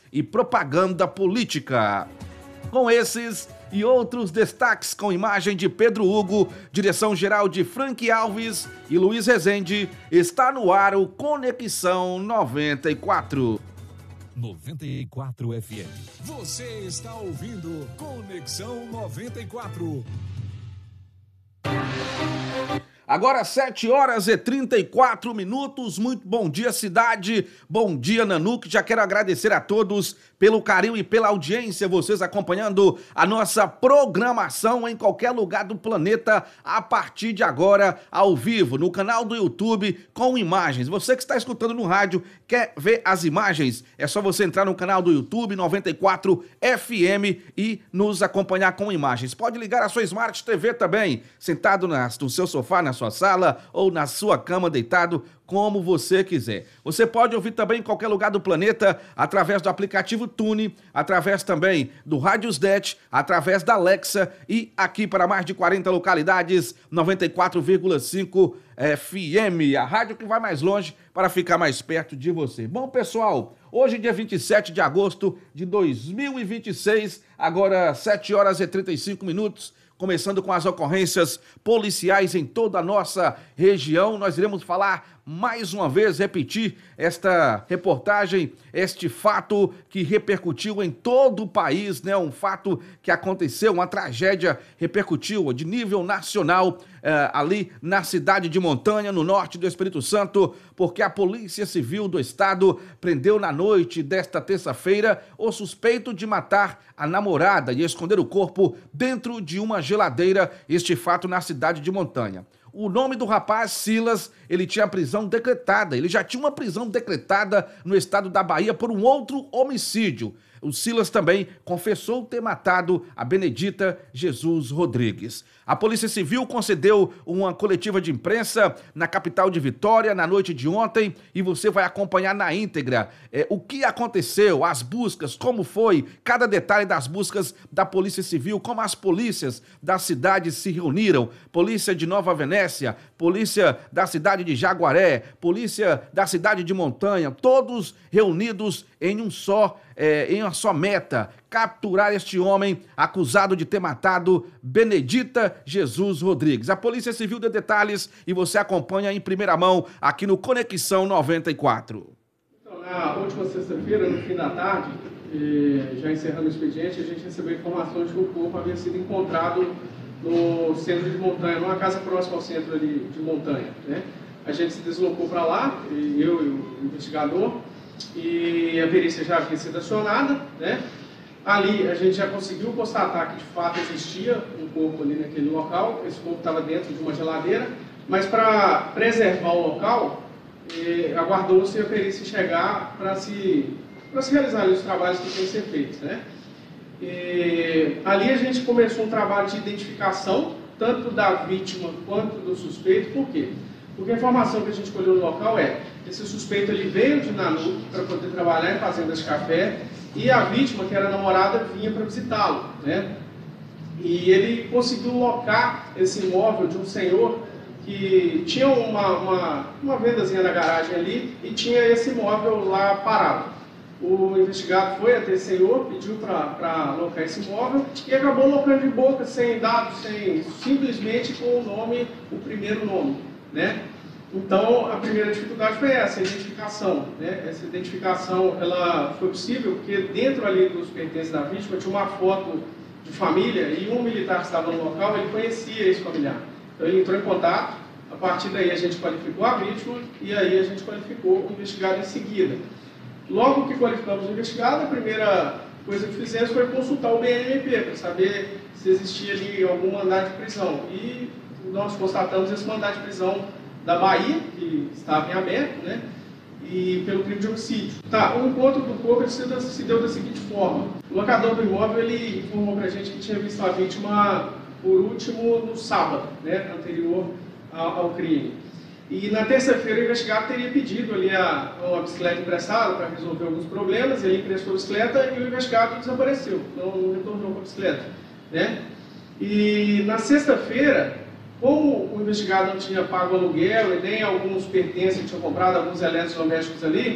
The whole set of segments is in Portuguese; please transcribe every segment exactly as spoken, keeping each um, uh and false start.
e propaganda política. Com esses e outros destaques com imagem de Pedro Hugo, direção-geral de Frank Alves e Luiz Rezende, está no ar o Conexão noventa e quatro. noventa e quatro F M. Você está ouvindo Conexão noventa e quatro. Agora sete horas e trinta e quatro minutos, muito bom dia cidade, bom dia Nanuque, já quero agradecer a todos pelo carinho e pela audiência, vocês acompanhando a nossa programação em qualquer lugar do planeta, a partir de agora, ao vivo, no canal do YouTube, com imagens. Você que está escutando no rádio, quer ver as imagens, é só você entrar no canal do YouTube noventa e quatro F M e nos acompanhar com imagens. Pode ligar a sua Smart T V também, sentado no seu sofá, na sua sala ou na sua cama deitado, como você quiser. Você pode ouvir também em qualquer lugar do planeta, através do aplicativo Tune, através também do Radiosnet, através da Alexa e aqui para mais de quarenta localidades, noventa e quatro vírgula cinco F M, a rádio que vai mais longe para ficar mais perto de você. Bom, pessoal, hoje dia vinte e sete de agosto de dois mil e vinte e seis, agora sete horas e trinta e cinco minutos, começando com as ocorrências policiais em toda a nossa região. Nós iremos falar mais uma vez, repetir esta reportagem, este fato que repercutiu em todo o país, né? Um fato que aconteceu, uma tragédia repercutiu de nível nacional eh, ali na cidade de Montanha, no norte do Espírito Santo, porque a Polícia Civil do Estado prendeu na noite desta terça-feira o suspeito de matar a namorada e esconder o corpo dentro de uma geladeira, este fato na cidade de Montanha. O nome do rapaz, Silas, ele tinha prisão decretada, ele já tinha uma prisão decretada no estado da Bahia por um outro homicídio. O Silas também confessou ter matado a Benedita Jesus Rodrigues. A Polícia Civil concedeu uma coletiva de imprensa na capital de Vitória na noite de ontem e você vai acompanhar na íntegra é, o que aconteceu, as buscas, como foi, cada detalhe das buscas da Polícia Civil, como as polícias das cidades se reuniram, Polícia de Nova Venécia, Polícia da cidade de Jaguaré, Polícia da cidade de Montanha, todos reunidos em um só, é, em uma só meta, capturar este homem acusado de ter matado Benedita Jesus Rodrigues. A Polícia Civil deu detalhes e você acompanha em primeira mão aqui no Conexão noventa e quatro. Então, na última sexta-feira, no fim da tarde, já encerrando o expediente, a gente recebeu informação de que o corpo havia sido encontrado no centro de Montanha, numa casa próxima ao centro ali de Montanha, né? A gente se deslocou para lá, eu e o investigador, e a perícia já havia sido acionada, né? Ali a gente já conseguiu constatar que de fato existia um corpo ali naquele local, esse corpo estava dentro de uma geladeira, mas para preservar o local, eh, aguardou-se a perícia chegar para se, para se realizar ali os trabalhos que têm que ser feitos, né? E, ali a gente começou um trabalho de identificação, tanto da vítima quanto do suspeito. Por quê? Porque a informação que a gente colheu no local é que esse suspeito ele veio de Nanuque para poder trabalhar em fazendas de café e a vítima, que era a namorada, vinha para visitá-lo, né? E ele conseguiu locar esse imóvel de um senhor que tinha uma, uma, uma vendazinha na garagem ali e tinha esse imóvel lá parado. O investigado foi até esse senhor, pediu para locar esse imóvel e acabou locando de boca, sem dados, sem, simplesmente com o nome, o primeiro nome, né? Então, a primeira dificuldade foi essa, a identificação, né? Essa identificação ela foi possível porque dentro ali dos pertences da vítima tinha uma foto de família e um militar que estava no local, ele conhecia esse familiar. Então, ele entrou em contato, a partir daí a gente qualificou a vítima e aí a gente qualificou o investigado em seguida. Logo que qualificamos o investigado, a primeira coisa que fizemos foi consultar o B N M P para saber se existia ali algum mandado de prisão. E nós constatamos esse mandado de prisão da Bahia, que estava em aberto, né? E pelo crime de homicídio. Tá, o encontro do corpo se deu, se deu da seguinte forma. O locador do imóvel ele informou para a gente que tinha visto a vítima por último no sábado, né? Anterior ao, ao crime. E na terça-feira o investigado teria pedido ali a, uma bicicleta emprestada para resolver alguns problemas, ele emprestou a bicicleta e o investigado desapareceu, não, não retornou com a bicicleta, né? E na sexta-feira, como o investigado não tinha pago o aluguel e nem alguns pertences que tinha comprado, alguns eletrodomésticos ali,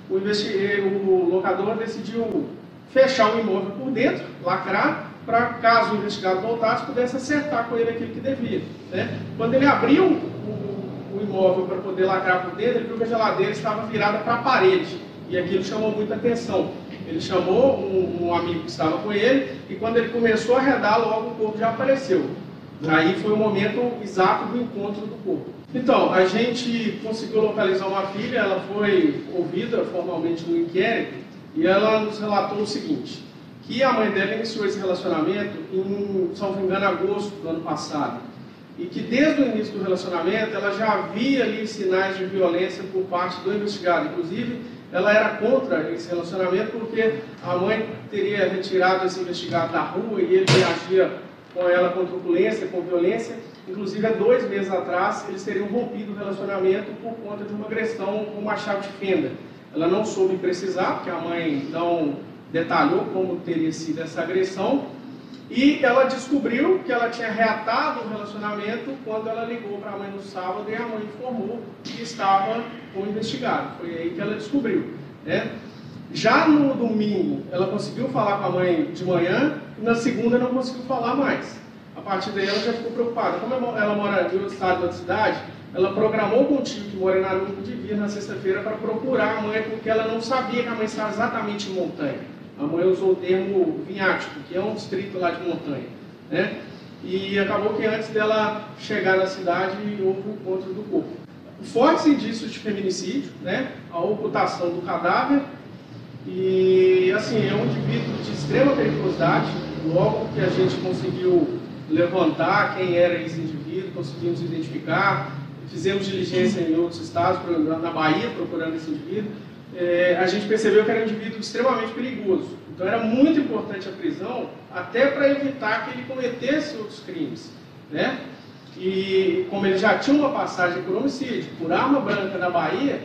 o, o locador decidiu fechar o imóvel por dentro, lacrar, para caso o investigado voltasse, pudesse acertar com ele aquilo que devia. Né? Quando ele abriu o, o imóvel para poder lacrar por dentro, ele viu que a geladeira estava virada para a parede, e aquilo chamou muita atenção. Ele chamou um, um amigo que estava com ele, e quando ele começou a arredar, logo o corpo já apareceu. Aí foi o momento exato do encontro do corpo. Então, a gente conseguiu localizar uma filha, ela foi ouvida formalmente no inquérito, e ela nos relatou o seguinte, que a mãe dela iniciou esse relacionamento em, salvo engano, agosto do ano passado, e que desde o início do relacionamento ela já havia ali sinais de violência por parte do investigado. Inclusive, ela era contra esse relacionamento porque a mãe teria retirado esse investigado da rua e ele agia com ela com truculência, com violência. Inclusive, há dois meses atrás, eles teriam rompido o relacionamento por conta de uma agressão com uma chave de fenda. Ela não soube precisar, porque a mãe não detalhou como teria sido essa agressão, e ela descobriu que ela tinha reatado o relacionamento quando ela ligou para a mãe no sábado e a mãe informou que estava com o investigado. Foi aí que ela descobriu. Né? Já no domingo, ela conseguiu falar com a mãe de manhã, e na segunda não conseguiu falar mais. A partir daí ela já ficou preocupada. Como ela mora em outro estado, em outra cidade, ela programou com o tio que mora em Naruto de vir na sexta-feira para procurar a mãe, porque ela não sabia que a mãe estava exatamente em Montanha. A mãe usou o termo Vinhático, que é um distrito lá de Montanha. Né? E acabou que antes dela chegar na cidade, houve o encontro do corpo. Fortes indícios de feminicídio, né? A ocultação do cadáver, e assim, é um indivíduo de extrema periculosidade. Logo que a gente conseguiu levantar quem era esse indivíduo, conseguimos identificar, fizemos diligência em outros estados, na Bahia, procurando esse indivíduo, é, a gente percebeu que era um indivíduo extremamente perigoso. Então era muito importante a prisão, até para evitar que ele cometesse outros crimes. Né? E como ele já tinha uma passagem por homicídio, por arma branca na Bahia,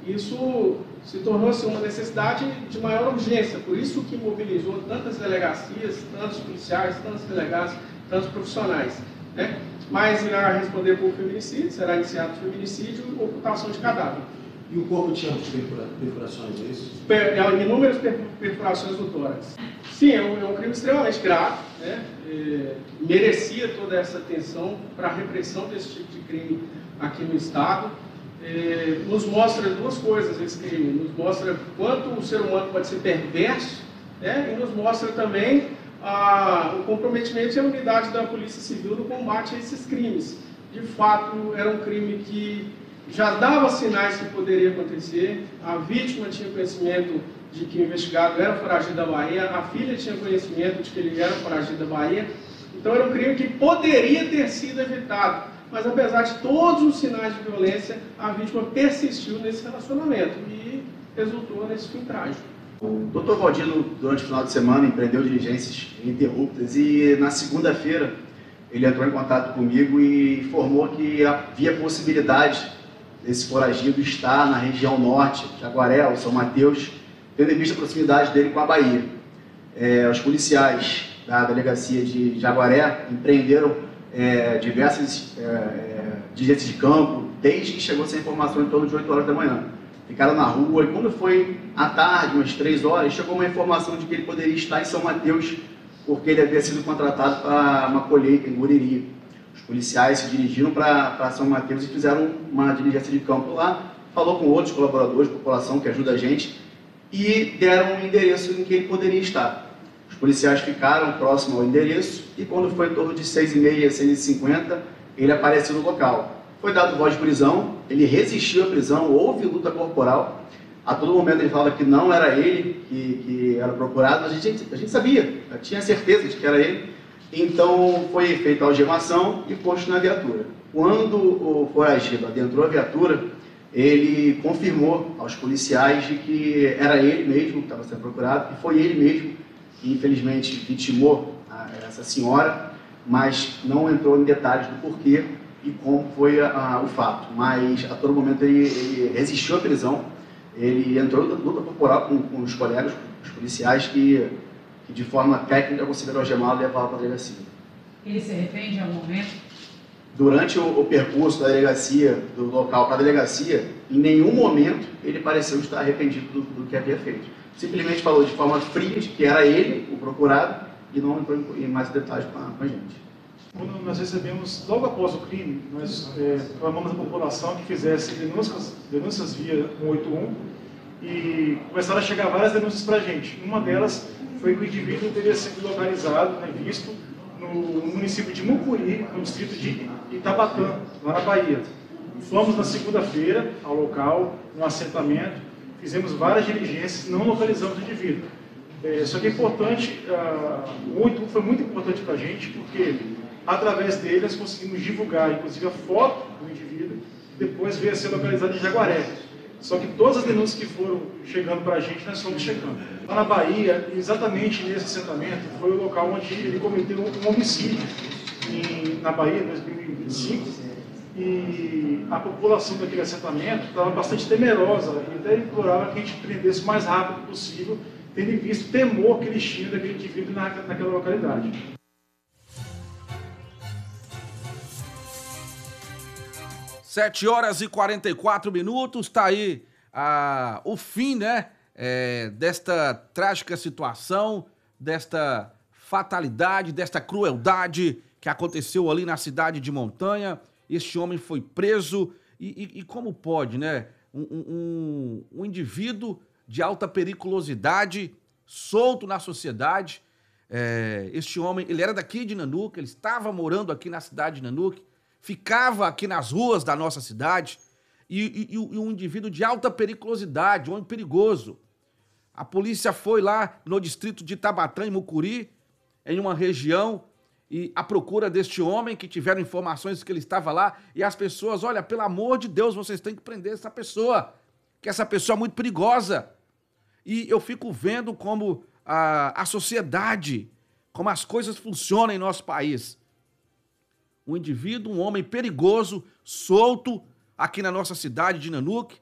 isso se tornou-se uma necessidade de maior urgência. Por isso que mobilizou tantas delegacias, tantos policiais, tantos delegados, tantos profissionais. Né? Mas irá responder por feminicídio, será iniciado feminicídio e ocultação de cadáver. E o corpo tinha perfurações, é isso? Per, inúmeras perfurações no tórax. Sim, é um, é um crime extremamente grave, né? É, merecia toda essa atenção para a repressão desse tipo de crime aqui no Estado. É, nos mostra duas coisas esse crime. Nos mostra quanto o ser humano pode ser perverso, né? E nos mostra também a, o comprometimento e a unidade da Polícia Civil no combate a esses crimes. De fato, era um crime que já dava sinais que poderia acontecer, a vítima tinha conhecimento de que o investigado era foragido da Bahia, a filha tinha conhecimento de que ele era foragido da Bahia, então era um crime que poderia ter sido evitado, mas apesar de todos os sinais de violência, a vítima persistiu nesse relacionamento e resultou nesse fim trágico. O doutor Valdino, durante o final de semana, empreendeu diligências ininterruptas e na segunda-feira ele entrou em contato comigo e informou que havia possibilidade desse foragido estar na região norte, Jaguaré, ou São Mateus, tendo em vista a proximidade dele com a Bahia. É, os policiais da delegacia de Jaguaré empreenderam é, diversas é, diligências de campo, desde que chegou essa informação em torno de oito horas da manhã. Ficaram na rua e quando foi à tarde, umas três horas, chegou uma informação de que ele poderia estar em São Mateus, porque ele havia sido contratado para uma colheita em Guriri. Os policiais se dirigiram para São Mateus e fizeram uma diligência de campo lá, falou com outros colaboradores, população que ajuda a gente, e deram um endereço em que ele poderia estar. Os policiais ficaram próximo ao endereço e quando foi em torno de seis e meia, seis e cinquenta, ele apareceu no local. Foi dado voz de prisão, ele resistiu à prisão, houve luta corporal. A todo momento ele falava que não era ele que, que era procurado, mas a gente, a gente sabia, tinha certeza de que era ele. Então foi feita a algemação e posto na viatura. Quando o foragido adentrou a viatura, ele confirmou aos policiais de que era ele mesmo que estava sendo procurado, e foi ele mesmo que infelizmente vitimou a, essa senhora, mas não entrou em detalhes do porquê e como foi a, a, o fato. Mas a todo momento ele, ele resistiu à prisão, ele entrou em luta corporal com, com os colegas, os policiais que, que de forma técnica conseguiram algemá-lo e levá-lo para a delegacia. Ele se arrepende ao momento? durante o, o percurso da delegacia, do local para a delegacia, em nenhum momento ele pareceu estar arrependido do, do que havia feito. Simplesmente falou de forma fria de que era ele, o procurado, e não entrou em mais detalhes com a, com a gente. Quando nós recebemos, logo após o crime, nós é, clamamos à população que fizesse denúncias, denúncias via um oito um e começaram a chegar várias denúncias para a gente. Uma delas foi que o indivíduo teria sido localizado, né, visto, no município de Mucuri, no distrito de Itabatã, lá na Bahia. Fomos na segunda-feira ao local, no assentamento, fizemos várias diligências, não localizamos o indivíduo. É, só que é importante, uh, o oito um foi muito importante para a gente, porque através dele nós conseguimos divulgar, inclusive, a foto do indivíduo, depois veio a ser localizado em Jaguaré. Só que todas as denúncias que foram chegando para a gente, nós fomos checando. Lá na Bahia, exatamente nesse assentamento, foi o local onde ele cometeu um homicídio em, na Bahia, em dois mil e vinte e cinco, e a população daquele assentamento estava bastante temerosa e até implorava que a gente prendesse o mais rápido possível, tendo em vista o temor que eles tinham daquele indivíduo na, naquela localidade. sete horas e quarenta e quatro minutos, tá aí ah, o fim, né, é, desta trágica situação, desta fatalidade, desta crueldade que aconteceu ali na cidade de Montanha. Este homem foi preso e, e, e como pode, né, um, um, um indivíduo de alta periculosidade, solto na sociedade. É, este homem, ele era daqui de Nanuque, ele estava morando aqui na cidade de Nanuque, ficava aqui nas ruas da nossa cidade, e, e, e um indivíduo de alta periculosidade, um homem perigoso. A polícia foi lá no distrito de Itabatã, em Mucuri, em uma região, e à procura deste homem, que tiveram informações que ele estava lá, e as pessoas, olha, pelo amor de Deus, vocês têm que prender essa pessoa, que essa pessoa é muito perigosa. E eu fico vendo como a, a sociedade, como as coisas funcionam em nosso país. Um indivíduo, um homem perigoso, solto aqui na nossa cidade de Nanuque.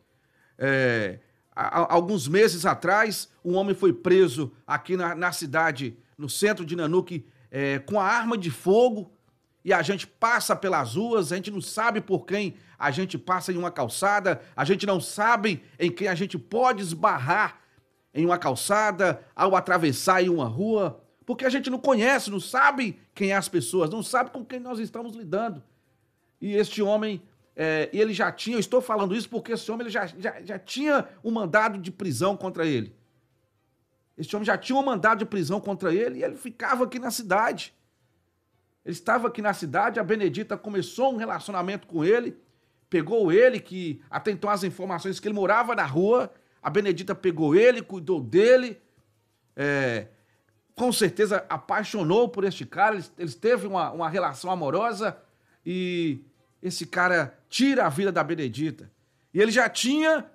É, há, alguns meses atrás, um homem foi preso aqui na, na cidade, no centro de Nanuque, é, com a arma de fogo, e a gente passa pelas ruas, a gente não sabe por quem a gente passa em uma calçada, a gente não sabe em quem a gente pode esbarrar em uma calçada, ao atravessar em uma rua, porque a gente não conhece, não sabe quem é as pessoas, não sabe com quem nós estamos lidando. E este homem, é, ele já tinha, eu estou falando isso porque esse homem ele já, já, já tinha um mandado de prisão contra ele. Este homem já tinha um mandado de prisão contra ele e ele ficava aqui na cidade. Ele estava aqui na cidade, a Benedita começou um relacionamento com ele, pegou ele, que até então as informações que ele morava na rua, a Benedita pegou ele, cuidou dele, é, com certeza apaixonou por este cara, eles, eles teve uma, uma relação amorosa e esse cara tira a vida da Benedita. E ele já tinha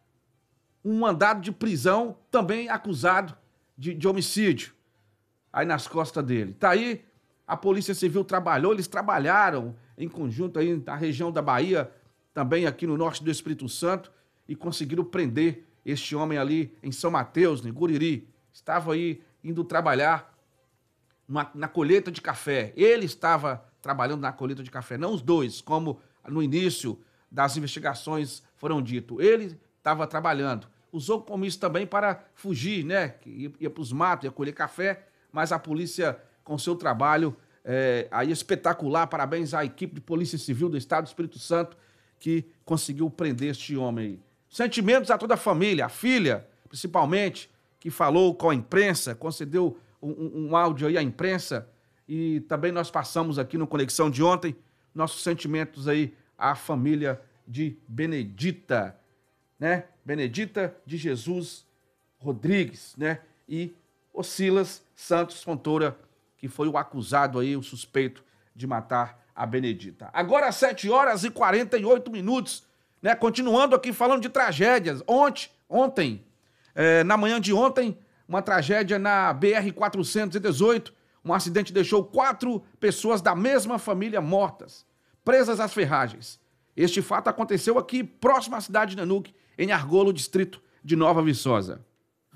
um mandado de prisão, também acusado de, de homicídio, aí nas costas dele. Tá aí, a Polícia Civil trabalhou, eles trabalharam em conjunto aí na região da Bahia, também aqui no norte do Espírito Santo, e conseguiram prender este homem ali em São Mateus, em Guriri. Estava aí indo trabalhar na, na colheita de café. Ele estava trabalhando na colheita de café, não os dois, como no início das investigações foram dito. Ele estava trabalhando. Usou como isso também para fugir, né? Ia, ia para os matos, ia colher café, mas a polícia, com seu trabalho é, aí espetacular, parabéns à equipe de Polícia Civil do Estado do Espírito Santo, que conseguiu prender este homem aí. Sentimentos a toda a família, a filha, principalmente, que falou com a imprensa, concedeu um, um, um áudio aí à imprensa, e também nós passamos aqui no Conexão de ontem, nossos sentimentos aí à família de Benedita, né? Benedita de Jesus Rodrigues, né? E o Silas Santos Fontoura, que foi o acusado aí, o suspeito de matar a Benedita. Agora sete horas e quarenta e oito minutos, né? Continuando aqui falando de tragédias. Ontem, ontem, é, na manhã de ontem, uma tragédia na B R quatrocentos e dezoito, um acidente deixou quatro pessoas da mesma família mortas, presas às ferragens. Este fato aconteceu aqui próximo à cidade de Nanuque, em Argolo, distrito de Nova Viçosa.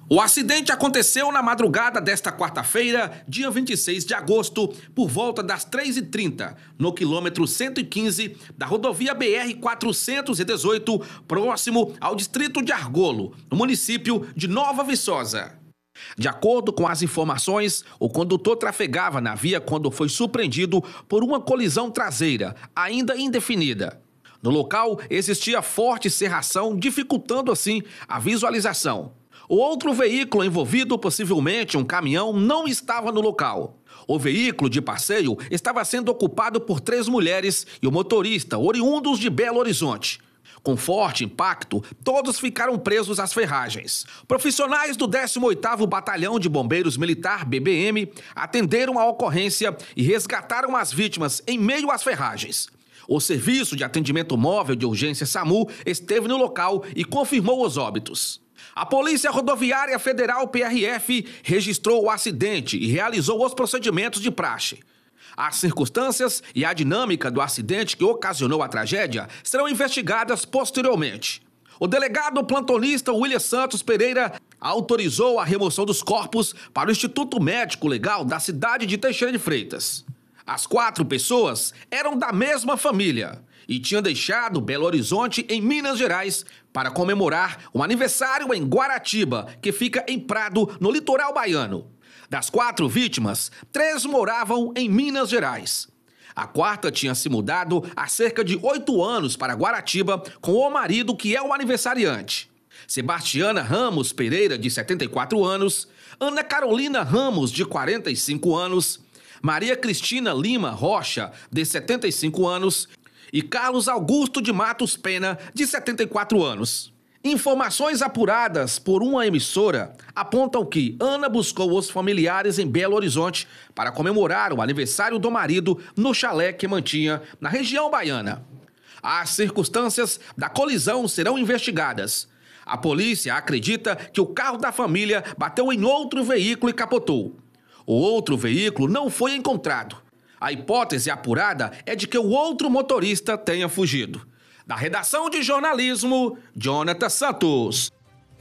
O acidente aconteceu na madrugada desta quarta-feira, dia vinte e seis de agosto, por volta das três e trinta, no quilômetro cento e quinze da rodovia B R quatrocentos e dezoito, próximo ao distrito de Argolo, no município de Nova Viçosa. De acordo com as informações, o condutor trafegava na via quando foi surpreendido por uma colisão traseira, ainda indefinida. No local, existia forte cerração, dificultando assim a visualização. O outro veículo envolvido, possivelmente um caminhão, não estava no local. O veículo de passeio estava sendo ocupado por três mulheres e o motorista, oriundos de Belo Horizonte. Com forte impacto, todos ficaram presos às ferragens. Profissionais do décimo oitavo Batalhão de Bombeiros Militar, B B M, atenderam a ocorrência e resgataram as vítimas em meio às ferragens. O Serviço de Atendimento Móvel de Urgência SAMU esteve no local e confirmou os óbitos. A Polícia Rodoviária Federal, P R F, registrou o acidente e realizou os procedimentos de praxe. As circunstâncias e a dinâmica do acidente que ocasionou a tragédia serão investigadas posteriormente. O delegado plantonista William Santos Pereira autorizou a remoção dos corpos para o Instituto Médico Legal da cidade de Teixeira de Freitas. As quatro pessoas eram da mesma família e tinham deixado Belo Horizonte, em Minas Gerais, para comemorar um aniversário em Guaratiba, que fica em Prado, no litoral baiano. Das quatro vítimas, três moravam em Minas Gerais. A quarta tinha se mudado há cerca de oito anos para Guaratiba com o marido, que é o aniversariante. Sebastiana Ramos Pereira, de setenta e quatro anos, Ana Carolina Ramos, de quarenta e cinco anos, Maria Cristina Lima Rocha, de setenta e cinco anos, e Carlos Augusto de Matos Pena, de setenta e quatro anos. Informações apuradas por uma emissora apontam que Ana buscou os familiares em Belo Horizonte para comemorar o aniversário do marido no chalé que mantinha na região baiana. As circunstâncias da colisão serão investigadas. A polícia acredita que o carro da família bateu em outro veículo e capotou. O outro veículo não foi encontrado. A hipótese apurada é de que o outro motorista tenha fugido. Da redação de jornalismo, Jonathan Santos.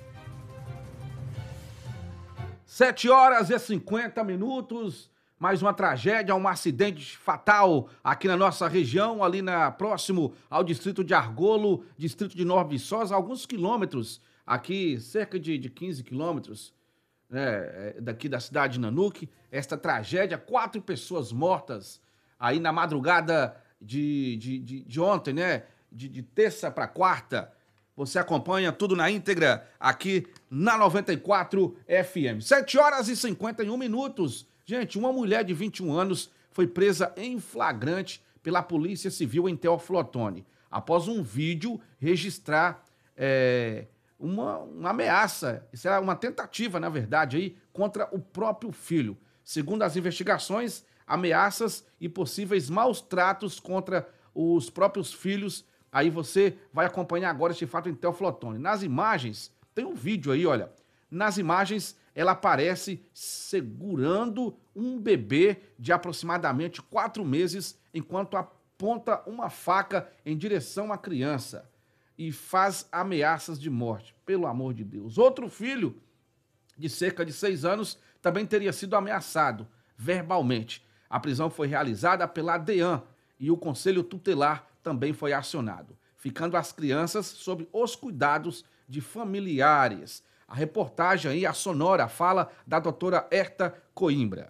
sete horas e cinquenta minutos, mais uma tragédia, um acidente fatal aqui na nossa região, ali na, próximo ao distrito de Argolo, distrito de Nova Viçosa, alguns quilômetros, aqui cerca de, de quinze quilômetros, né, daqui da cidade de Nanuque. Esta tragédia, quatro pessoas mortas aí na madrugada de, de, de, de ontem, né? De, de terça para quarta. Você acompanha tudo na íntegra aqui na noventa e quatro F M. sete horas e cinquenta e um minutos. Gente, uma mulher de vinte e um anos foi presa em flagrante pela Polícia Civil em Teófilo Otoni, após um vídeo registrar é, uma, uma ameaça, isso era uma tentativa, na verdade, aí, contra o próprio filho. Segundo as investigações, ameaças e possíveis maus tratos contra os próprios filhos. Aí você vai acompanhar agora este fato em Teófilo Otoni. Nas imagens, tem um vídeo aí, olha. Nas imagens, ela aparece segurando um bebê de aproximadamente quatro meses, enquanto aponta uma faca em direção à criança e faz ameaças de morte. Pelo amor de Deus. Outro filho, de cerca de seis anos, também teria sido ameaçado verbalmente. A prisão foi realizada pela DEAN e o Conselho Tutelar também foi acionado, ficando as crianças sob os cuidados de familiares. A reportagem aí, a sonora, fala da doutora Herta Coimbra.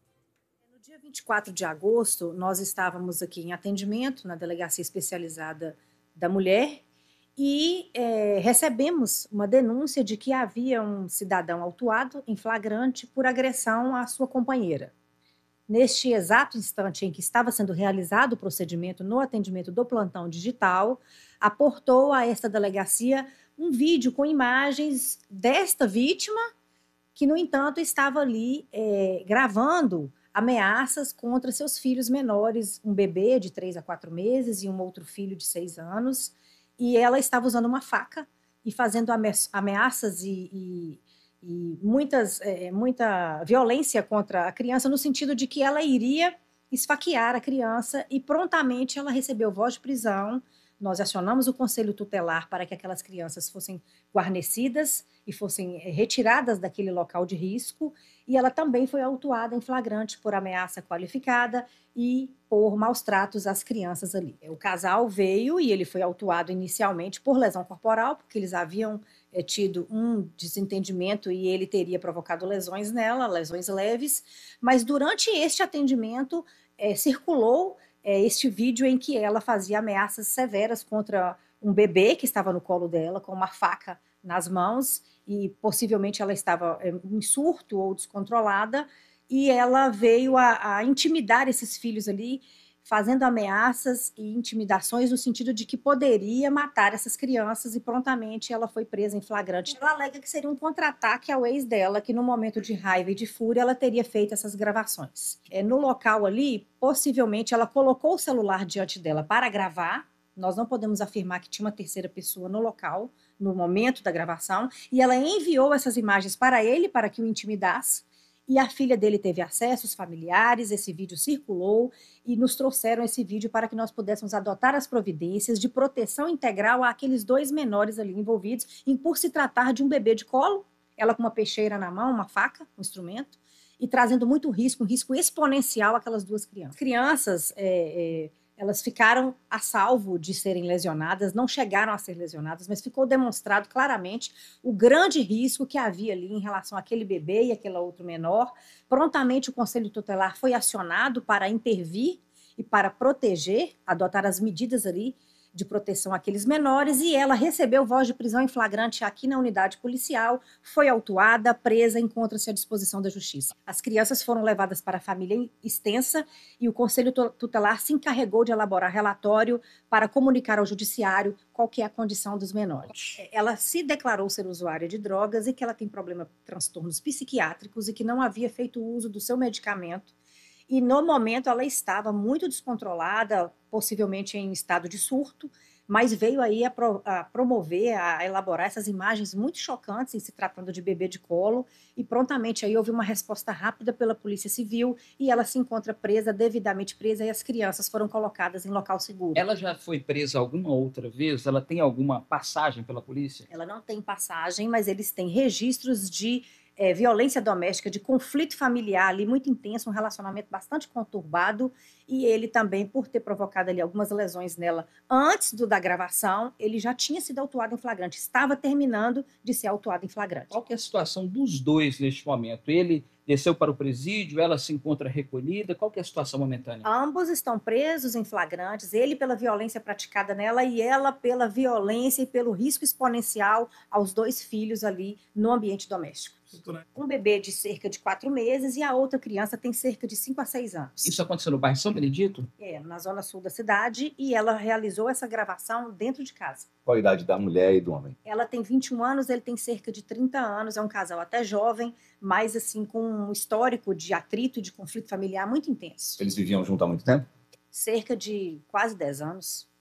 No dia vinte e quatro de agosto, nós estávamos aqui em atendimento na Delegacia Especializada da Mulher e é, recebemos uma denúncia de que havia um cidadão autuado em flagrante por agressão à sua companheira. Neste exato instante em que estava sendo realizado o procedimento no atendimento do plantão digital, aportou a esta delegacia um vídeo com imagens desta vítima, que, no entanto, estava ali é, gravando ameaças contra seus filhos menores, um bebê de três a quatro meses e um outro filho de seis anos, e ela estava usando uma faca e fazendo ameaças e... e e muitas, é, muita violência contra a criança, no sentido de que ela iria esfaquear a criança, e prontamente ela recebeu voz de prisão nós acionamos o Conselho Tutelar para que aquelas crianças fossem guarnecidas e fossem retiradas daquele local de risco, e ela também foi autuada em flagrante por ameaça qualificada e por maus tratos às crianças ali. O casal veio e ele foi autuado inicialmente por lesão corporal, porque eles haviam é, tido um desentendimento e ele teria provocado lesões nela, lesões leves, mas durante este atendimento é, circulou é, este vídeo em que ela fazia ameaças severas contra um bebê que estava no colo dela, com uma faca nas mãos, e possivelmente ela estava é, em surto ou descontrolada, e ela veio a, a intimidar esses filhos ali, fazendo ameaças e intimidações no sentido de que poderia matar essas crianças, e prontamente ela foi presa em flagrante. Ela alega que seria um contra-ataque ao ex dela, que no momento de raiva e de fúria ela teria feito essas gravações. É, no local ali, possivelmente ela colocou o celular diante dela para gravar. Nós não podemos afirmar que tinha uma terceira pessoa no local, no momento da gravação, e ela enviou essas imagens para ele, para que o intimidasse, e a filha dele teve acesso, os familiares, esse vídeo circulou, e nos trouxeram esse vídeo para que nós pudéssemos adotar as providências de proteção integral àqueles dois menores ali envolvidos, e por se tratar de um bebê de colo, ela com uma peixeira na mão, uma faca, um instrumento, e trazendo muito risco, um risco exponencial àquelas duas crianças. Crianças... É, é, elas ficaram a salvo de serem lesionadas, não chegaram a ser lesionadas, mas ficou demonstrado claramente o grande risco que havia ali em relação àquele bebê e àquele outro menor. Prontamente o Conselho Tutelar foi acionado para intervir e para proteger, adotar as medidas ali de proteção àqueles menores, e ela recebeu voz de prisão em flagrante aqui na unidade policial, foi autuada, presa, encontra-se à disposição da Justiça. As crianças foram levadas para a família extensa e o Conselho Tutelar se encarregou de elaborar relatório para comunicar ao Judiciário qual que é a condição dos menores. Ela se declarou ser usuária de drogas e que ela tem problema, transtornos psiquiátricos, e que não havia feito uso do seu medicamento. E no momento ela estava muito descontrolada, possivelmente em estado de surto, mas veio aí a, pro, a promover, a elaborar essas imagens muito chocantes em se tratando de bebê de colo, e prontamente aí houve uma resposta rápida pela Polícia Civil e ela se encontra presa, devidamente presa, e as crianças foram colocadas em local seguro. Ela já foi presa alguma outra vez? Ela tem alguma passagem pela polícia? Ela não tem passagem, mas eles têm registros de É, violência doméstica, de conflito familiar ali muito intenso, um relacionamento bastante conturbado, e ele também, por ter provocado ali algumas lesões nela antes do, da gravação, ele já tinha sido autuado em flagrante, estava terminando de ser autuado em flagrante. Qual que é a situação dos dois neste momento? Ele desceu para o presídio, ela se encontra recolhida, qual que é a situação momentânea? Ambos estão presos em flagrantes, ele pela violência praticada nela e ela pela violência e pelo risco exponencial aos dois filhos ali no ambiente doméstico. Um bebê de cerca de quatro meses e a outra criança tem cerca de cinco a seis anos. Isso aconteceu no bairro São Benedito? É, na zona sul da cidade, e ela realizou essa gravação dentro de casa. Qual a idade da mulher e do homem? Ela tem vinte e um anos, ele tem cerca de trinta anos, é um casal até jovem, mas assim com um histórico de atrito e de conflito familiar muito intenso. Eles viviam juntos há muito tempo? Cerca de quase dez anos.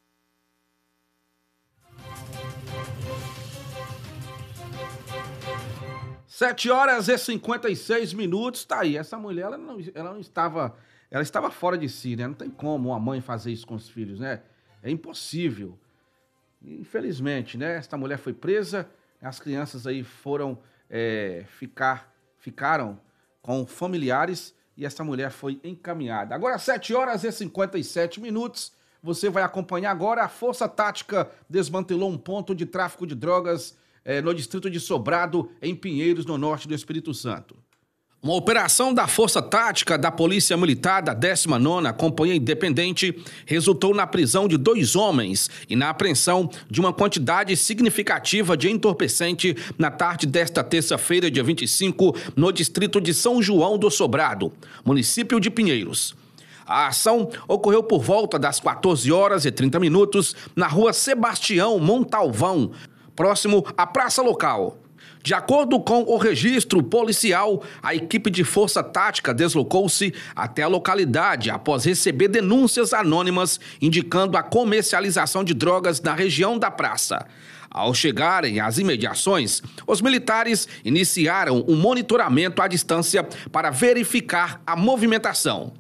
sete horas e cinquenta e seis minutos, tá aí. Essa mulher, ela não, ela não estava, ela estava fora de si, né? Não tem como uma mãe fazer isso com os filhos, né? É impossível. Infelizmente, né? Esta mulher foi presa, as crianças aí foram é, ficar, ficaram com familiares e essa mulher foi encaminhada. Agora, sete horas e cinquenta e sete minutos, você vai acompanhar agora. A Força Tática desmantelou um ponto de tráfico de drogas É, no distrito de Sobrado, em Pinheiros, no norte do Espírito Santo. Uma operação da Força Tática da Polícia Militar da décima nona Companhia Independente resultou na prisão de dois homens e na apreensão de uma quantidade significativa de entorpecente na tarde desta terça-feira, dia vinte e cinco, no distrito de São João do Sobrado, município de Pinheiros. A ação ocorreu por volta das quatorze horas e trinta minutos na rua Sebastião Montalvão, próximo à praça local. De acordo com o registro policial, a equipe de Força Tática deslocou-se até a localidade após receber denúncias anônimas indicando a comercialização de drogas na região da praça. Ao chegarem às imediações, os militares iniciaram um monitoramento à distância para verificar a movimentação.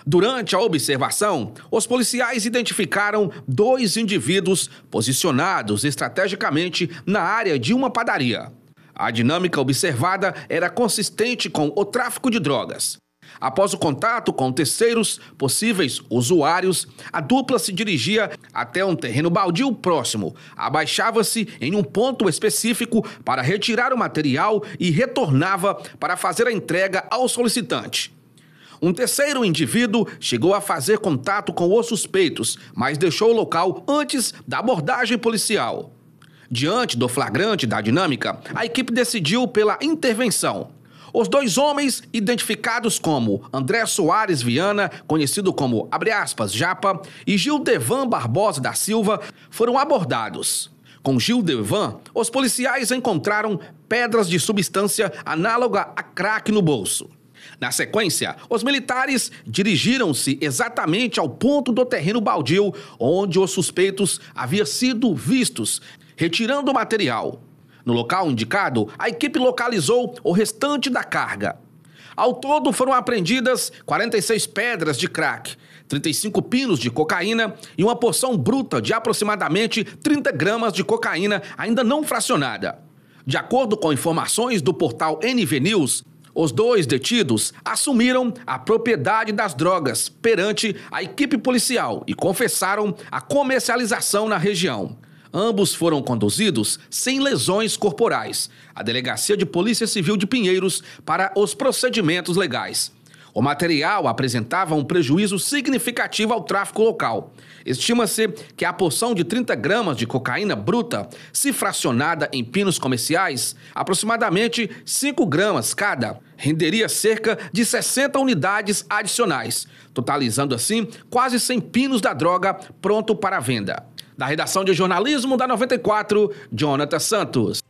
Durante a observação, os policiais identificaram dois indivíduos posicionados estrategicamente na área de uma padaria. A dinâmica observada era consistente com o tráfico de drogas. Após o contato com terceiros possíveis usuários, a dupla se dirigia até um terreno baldio próximo, abaixava-se em um ponto específico para retirar o material e retornava para fazer a entrega ao solicitante. Um terceiro indivíduo chegou a fazer contato com os suspeitos, mas deixou o local antes da abordagem policial. Diante do flagrante da dinâmica, a equipe decidiu pela intervenção. Os dois homens, identificados como André Soares Viana, conhecido como, abre aspas, Japa, e Gildevan Barbosa da Silva, foram abordados. Com Gildevan, os policiais encontraram pedras de substância análoga a crack no bolso. Na sequência, os militares dirigiram-se exatamente ao ponto do terreno baldio onde os suspeitos haviam sido vistos, retirando o material. No local indicado, a equipe localizou o restante da carga. Ao todo, foram apreendidas quarenta e seis pedras de crack, trinta e cinco pinos de cocaína e uma porção bruta de aproximadamente trinta gramas de cocaína ainda não fracionada. De acordo com informações do portal N V News, os dois detidos assumiram a propriedade das drogas perante a equipe policial e confessaram a comercialização na região. Ambos foram conduzidos sem lesões corporais à Delegacia de Polícia Civil de Pinheiros para os procedimentos legais. O material apresentava um prejuízo significativo ao tráfico local. Estima-se que a porção de trinta gramas de cocaína bruta, se fracionada em pinos comerciais, aproximadamente cinco gramas cada, renderia cerca de sessenta unidades adicionais, totalizando assim quase cem pinos da droga pronto para venda. Da redação de jornalismo da noventa e quatro, Jonathan Santos.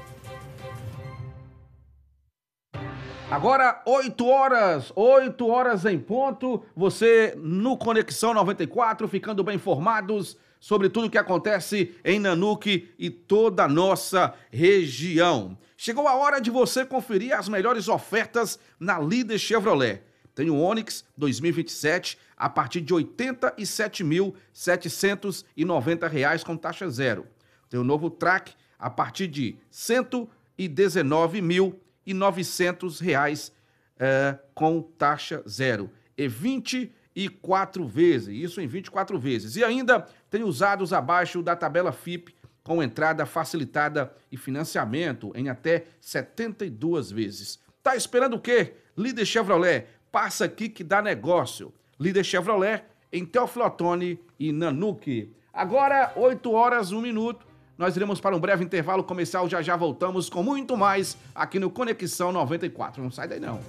Agora, oito horas, oito horas em ponto, você no Conexão noventa e quatro, ficando bem informados sobre tudo o que acontece em Nanuque e toda a nossa região. Chegou a hora de você conferir as melhores ofertas na Líder Chevrolet. Tem o Onix dois mil e vinte e sete a partir de oitenta e sete mil setecentos e noventa reais com taxa zero. Tem o novo Track a partir de cento e dezenove mil e novecentos reais é, com taxa zero. E vinte e quatro vezes, isso em vinte e quatro vezes. E ainda tem usados abaixo da tabela F I P com entrada facilitada e financiamento em até setenta e duas vezes. Tá esperando o quê? Líder Chevrolet, passa aqui que dá negócio. Líder Chevrolet em Teófilo Otoni e Nanuque. Agora, oito horas, um minuto. Nós iremos para um breve intervalo comercial, já já voltamos com muito mais aqui no Conexão noventa e quatro. Não sai daí não.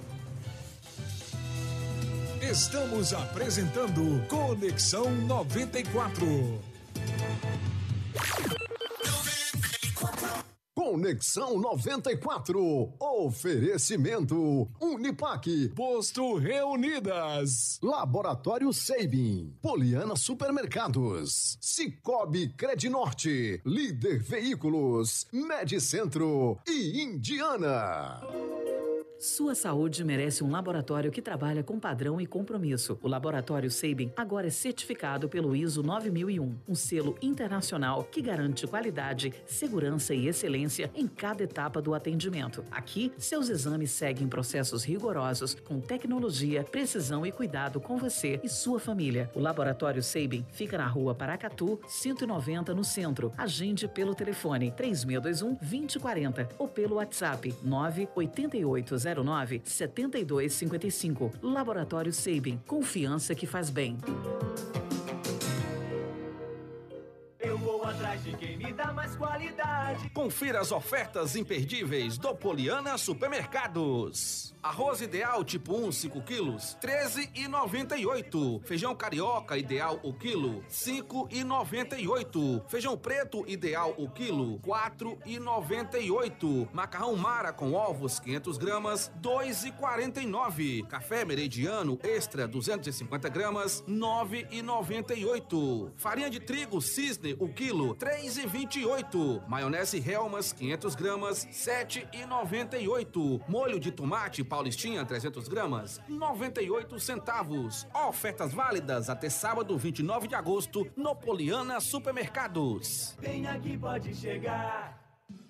Estamos apresentando Conexão noventa e quatro. Conexão noventa e quatro. Oferecimento Uniplac. Posto Reunidas. Laboratório Sabin. Poliana Supermercados. Cicobi Credinorte. Líder Veículos. Medicentro e Indiana. Sua saúde merece um laboratório que trabalha com padrão e compromisso. O Laboratório Sabin agora é certificado pelo I S O nove mil e um, um selo internacional que garante qualidade, segurança e excelência em cada etapa do atendimento. Aqui, seus exames seguem processos rigorosos, com tecnologia, precisão e cuidado com você e sua família. O Laboratório Sabin fica na rua Paracatu, cento e noventa, no centro. Agende pelo telefone três seis dois um, dois zero quatro zero ou pelo WhatsApp nove oito oito zero nove sete dois cinco cinco. Laboratório Sabin, confiança que faz bem. Eu vou atrás de quem me dá mais qualidade. Confira as ofertas imperdíveis do Poliana Supermercados. Arroz ideal tipo um, cinco quilos, treze reais e noventa e oito centavos. Feijão carioca ideal o quilo, cinco reais e noventa e oito centavos. Feijão preto ideal o quilo, quatro reais e noventa e oito centavos. Macarrão Mara com ovos, quinhentas gramas, dois reais e quarenta e nove centavos. Café Meridiano Extra, duzentas e cinquenta gramas, nove reais e noventa e oito centavos. Farinha de trigo Cisne o quilo, três três e vinte e oito. Maionese Helmas, quinhentas gramas, sete e noventa e oito. Molho de tomate Paulistinha, trezentas gramas, noventa e oito centavos. Ofertas válidas até sábado, vinte e nove de agosto, no Poliana Supermercados. Vem aqui, pode chegar.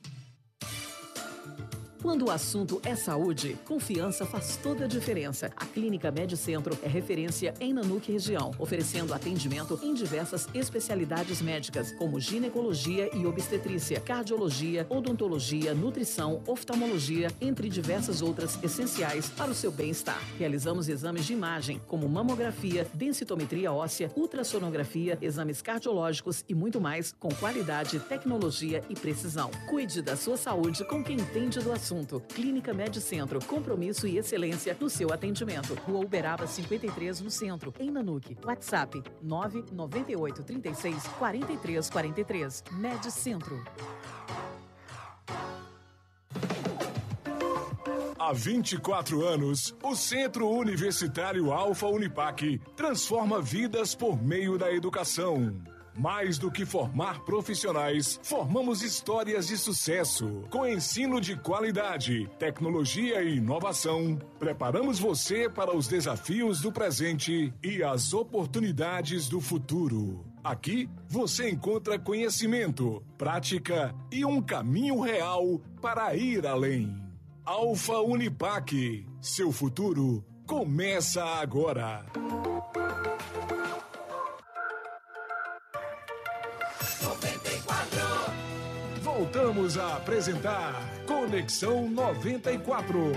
Quando o assunto é saúde, confiança faz toda a diferença. A Clínica Medicentro é referência em Nanuque região, oferecendo atendimento em diversas especialidades médicas, como ginecologia e obstetrícia, cardiologia, odontologia, nutrição, oftalmologia, entre diversas outras essenciais para o seu bem-estar. Realizamos exames de imagem, como mamografia, densitometria óssea, ultrassonografia, exames cardiológicos e muito mais, com qualidade, tecnologia e precisão. Cuide da sua saúde com quem entende do assunto. Clínica Medicentro, compromisso e excelência no seu atendimento. Rua Uberaba cinquenta e três, no centro, em Nanuque. WhatsApp nove nove oito, três seis, quatro três quatro três. Medicentro. Há vinte e quatro anos, o Centro Universitário Alfa Unipac transforma vidas por meio da educação. Mais do que formar profissionais, formamos histórias de sucesso. Com ensino de qualidade, tecnologia e inovação, preparamos você para os desafios do presente e as oportunidades do futuro. Aqui, você encontra conhecimento, prática e um caminho real para ir além. Alfa Unipac, seu futuro começa agora. Voltamos a apresentar Conexão noventa e quatro.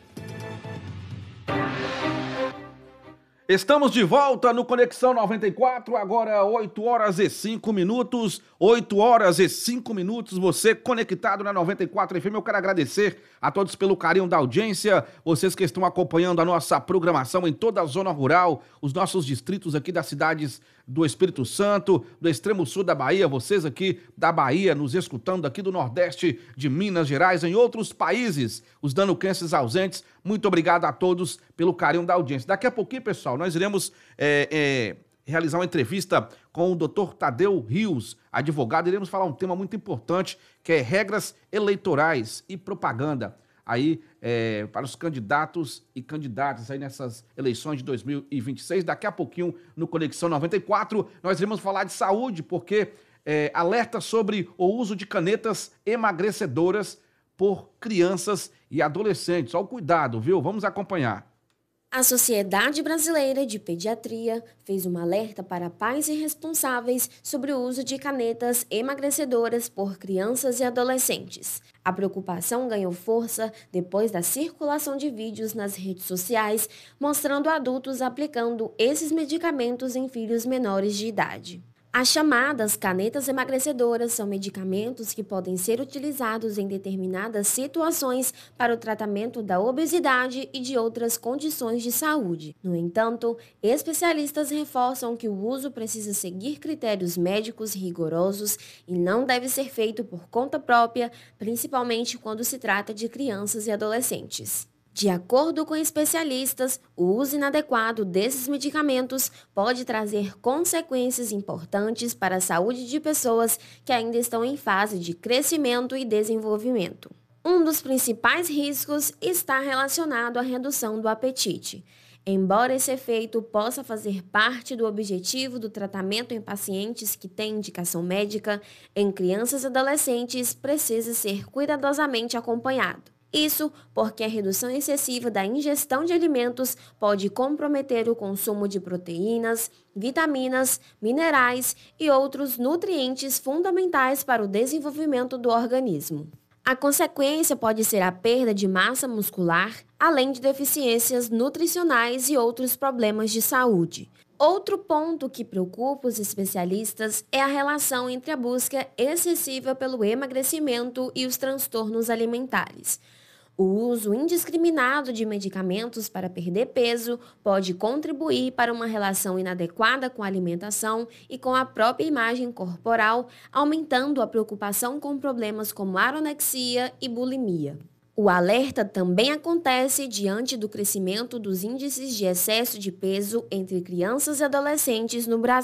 Estamos de volta no Conexão noventa e quatro, agora oito horas e cinco minutos, oito horas e cinco minutos, você conectado na noventa e quatro F M. Eu quero agradecer a todos pelo carinho da audiência, vocês que estão acompanhando a nossa programação em toda a zona rural, os nossos distritos aqui das cidades do Espírito Santo, do extremo sul da Bahia, vocês aqui da Bahia nos escutando aqui do Nordeste de Minas Gerais, em outros países, os danuquenses ausentes, muito obrigado a todos pelo carinho da audiência. Daqui a pouquinho, pessoal, nós iremos é, é, realizar uma entrevista com o doutor Tadeu Rios, advogado, iremos falar um tema muito importante, que é regras eleitorais e propaganda, aí é, para os candidatos e candidatas aí nessas eleições de dois mil e vinte e seis. Daqui a pouquinho, no Conexão noventa e quatro, nós iremos falar de saúde, porque é, alerta sobre o uso de canetas emagrecedoras por crianças e adolescentes. Olha o cuidado, viu? Vamos acompanhar. A Sociedade Brasileira de Pediatria fez um alerta para pais e responsáveis sobre o uso de canetas emagrecedoras por crianças e adolescentes. A preocupação ganhou força depois da circulação de vídeos nas redes sociais mostrando adultos aplicando esses medicamentos em filhos menores de idade. As chamadas canetas emagrecedoras são medicamentos que podem ser utilizados em determinadas situações para o tratamento da obesidade e de outras condições de saúde. No entanto, especialistas reforçam que o uso precisa seguir critérios médicos rigorosos e não deve ser feito por conta própria, principalmente quando se trata de crianças e adolescentes. De acordo com especialistas, o uso inadequado desses medicamentos pode trazer consequências importantes para a saúde de pessoas que ainda estão em fase de crescimento e desenvolvimento. Um dos principais riscos está relacionado à redução do apetite. Embora esse efeito possa fazer parte do objetivo do tratamento em pacientes que têm indicação médica, em crianças e adolescentes precisa ser cuidadosamente acompanhado. Isso porque a redução excessiva da ingestão de alimentos pode comprometer o consumo de proteínas, vitaminas, minerais e outros nutrientes fundamentais para o desenvolvimento do organismo. A consequência pode ser a perda de massa muscular, além de deficiências nutricionais e outros problemas de saúde. Outro ponto que preocupa os especialistas é a relação entre a busca excessiva pelo emagrecimento e os transtornos alimentares. O uso indiscriminado de medicamentos para perder peso pode contribuir para uma relação inadequada com a alimentação e com a própria imagem corporal, aumentando a preocupação com problemas como anorexia e bulimia. O alerta também acontece diante do crescimento dos índices de excesso de peso entre crianças e adolescentes no Brasil.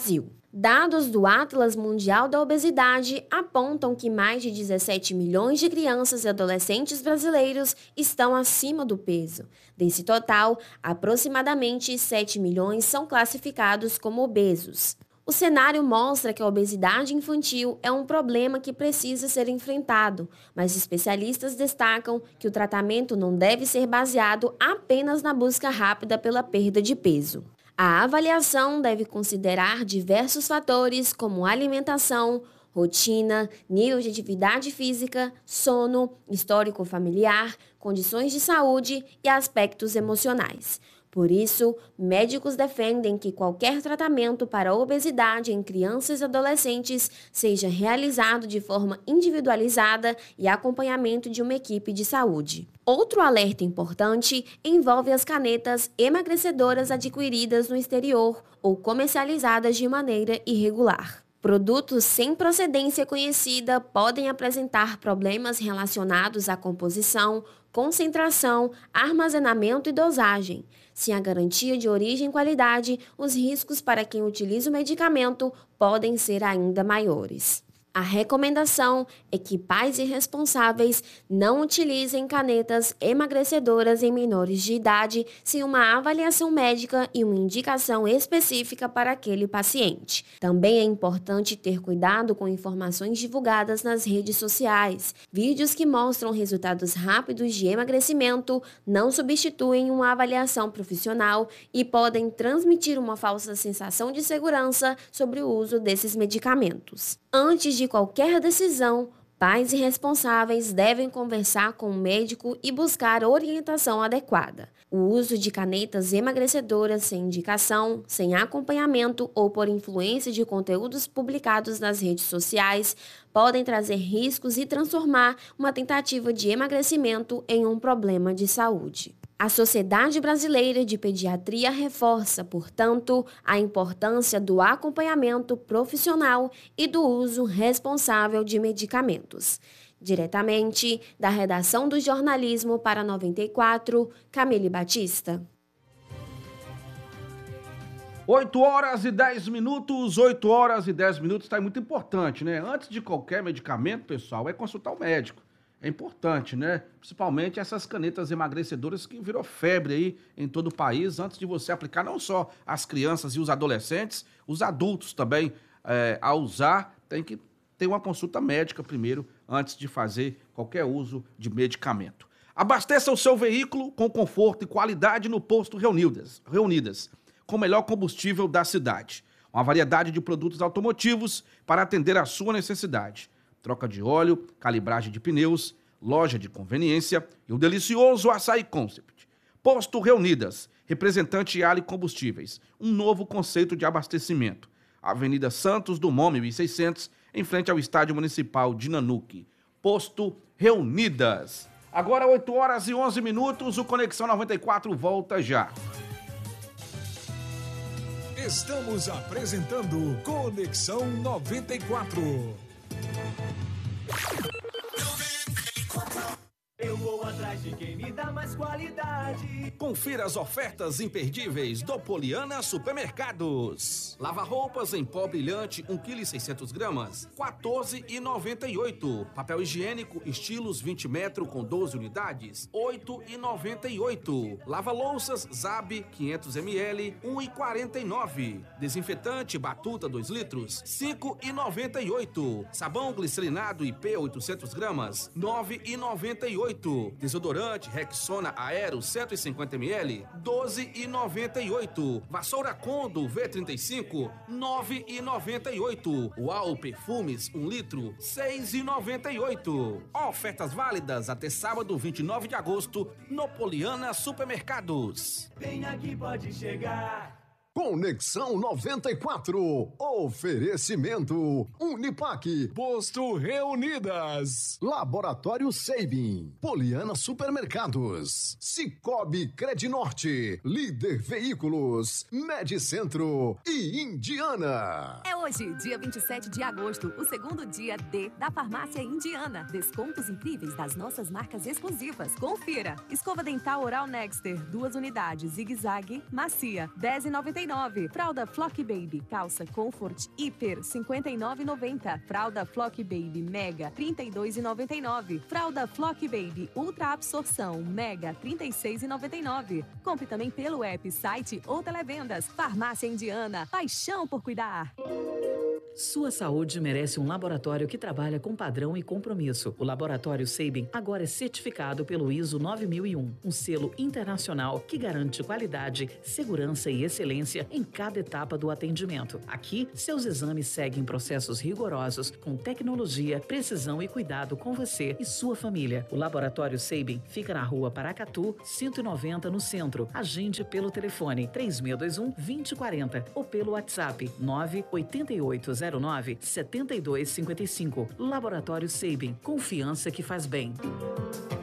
Dados do Atlas Mundial da Obesidade apontam que mais de dezessete milhões de crianças e adolescentes brasileiros estão acima do peso. Desse total, aproximadamente sete milhões são classificados como obesos. O cenário mostra que a obesidade infantil é um problema que precisa ser enfrentado, mas especialistas destacam que o tratamento não deve ser baseado apenas na busca rápida pela perda de peso. A avaliação deve considerar diversos fatores como alimentação, rotina, nível de atividade física, sono, histórico familiar, condições de saúde e aspectos emocionais. Por isso, médicos defendem que qualquer tratamento para a obesidade em crianças e adolescentes seja realizado de forma individualizada e acompanhamento de uma equipe de saúde. Outro alerta importante envolve as canetas emagrecedoras adquiridas no exterior ou comercializadas de maneira irregular. Produtos sem procedência conhecida podem apresentar problemas relacionados à composição, concentração, armazenamento e dosagem. Sem a garantia de origem e qualidade, os riscos para quem utiliza o medicamento podem ser ainda maiores. A recomendação é que pais irresponsáveis não utilizem canetas emagrecedoras em menores de idade sem uma avaliação médica e uma indicação específica para aquele paciente. Também é importante ter cuidado com informações divulgadas nas redes sociais. Vídeos que mostram resultados rápidos de emagrecimento não substituem uma avaliação profissional e podem transmitir uma falsa sensação de segurança sobre o uso desses medicamentos. Antes de qualquer decisão, pais irresponsáveis devem conversar com o médico e buscar orientação adequada. O uso de canetas emagrecedoras sem indicação, sem acompanhamento ou por influência de conteúdos publicados nas redes sociais podem trazer riscos e transformar uma tentativa de emagrecimento em um problema de saúde. A Sociedade Brasileira de Pediatria reforça, portanto, a importância do acompanhamento profissional e do uso responsável de medicamentos. Diretamente da redação do jornalismo para noventa e quatro, Camille Batista. oito horas e dez minutos, oito horas e dez minutos, está muito importante, né? Antes de qualquer medicamento, pessoal, é consultar o médico. É importante, né? Principalmente essas canetas emagrecedoras que virou febre aí em todo o país, antes de você aplicar não só as crianças e os adolescentes, os adultos também, é, ao usar, tem que ter uma consulta médica primeiro, antes de fazer qualquer uso de medicamento. Abasteça o seu veículo com conforto e qualidade no posto Reunidas, Reunidas, com o melhor combustível da cidade. Uma variedade de produtos automotivos para atender à sua necessidade. Troca de óleo, calibragem de pneus, loja de conveniência e o delicioso Açaí Concept. Posto Reunidas, representante Ali Combustíveis, um novo conceito de abastecimento. Avenida Santos Dumont, mil e seiscentos, em frente ao Estádio Municipal de Nanuque. Posto Reunidas. Agora oito horas e onze minutos, o Conexão noventa e quatro volta já. Estamos apresentando Conexão noventa e quatro. Eu vou atrás de quem me dá mais qualidade. Confira as ofertas imperdíveis do Poliana Supermercados. Lava-roupas em pó brilhante, um quilo e seiscentos gramas, quatorze reais e noventa e oito centavos. Papel higiênico estilos vinte metros com doze unidades, oito reais e noventa e oito centavos. Lava-louças Zab quinhentos mililitros, um real e quarenta e nove centavos. Desinfetante Batuta dois litros, cinco reais e noventa e oito centavos. Sabão glicerinado I P oitocentos gramas, nove reais e noventa e oito centavos. Desodorante Rexona Aero cento e cinquenta mililitros, doze reais e noventa e oito centavos. Vassoura Condo V trinta e cinco, nove reais e noventa e oito centavos. Uau Perfumes um litro, seis reais e noventa e oito centavos. Ofertas válidas até sábado vinte e nove de agosto no Poliana Supermercados. Vem aqui, pode chegar. Conexão noventa e quatro. Oferecimento Unipaque. Posto Reunidas. Laboratório Sabin. Poliana Supermercados. Cicobi Credinorte. Líder Veículos. Medicentro e Indiana. É hoje, dia vinte e sete de agosto, o segundo dia D da Farmácia Indiana. Descontos incríveis das nossas marcas exclusivas. Confira. Escova dental Oral Nexter, duas unidades, zigue-zague, macia, dez reais e noventa e nove. Fralda Flock Baby calça Comfort Hiper cinquenta e nove reais e noventa centavos. Fralda Flock Baby Mega trinta e dois reais e noventa e nove centavos. Fralda Flock Baby Ultra Absorção Mega trinta e seis reais e noventa e nove centavos. Compre também pelo app, site ou televendas. Farmácia Indiana, paixão por cuidar. Sua saúde merece um laboratório que trabalha com padrão e compromisso. O Laboratório Sabin agora é certificado pelo I S O nove mil e um, um selo internacional que garante qualidade, segurança e excelência em cada etapa do atendimento. Aqui, seus exames seguem processos rigorosos, com tecnologia, precisão e cuidado com você e sua família. O Laboratório Sabin fica na rua Paracatu, cento e noventa, no centro. Agende pelo telefone três seis dois um, dois zero quatro zero ou pelo WhatsApp nove oito oito zero nove sete dois cinco cinco. Laboratório Sabin, confiança que faz bem.